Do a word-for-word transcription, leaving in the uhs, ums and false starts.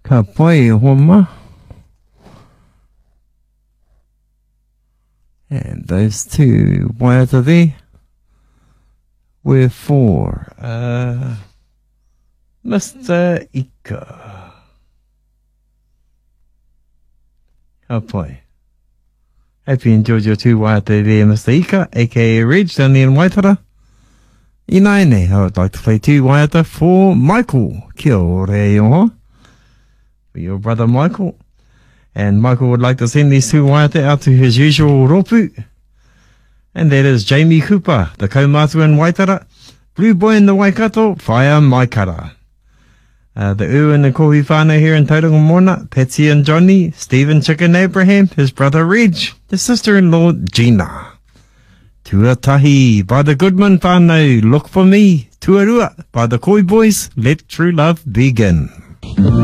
Ka pai homa. And those two waiata there were for uh, Mister Ika. Ka pai. Hope you enjoyed your two waiata there, Mister Ika, aka Reg, down there in Waitara. Inaine, I would like to play two waiata for Michael. Kia ora e oho. For your brother Michael. And Michael would like to send these two waiata out to his usual ropu. And that is Jamie Cooper, the kaumātua in Waitara. Blue Boy in the Waikato, Whaia Maikara. Uh, the U and the Kohi whānau here in Tauranga Mona, Patsy and Johnny, Stephen Chicken Abraham, his brother Reg, his sister-in-law Gina. Tuatahi by the Goodman whānau, Look for Me. Tuarua by the Koi Boys, Let True Love Begin.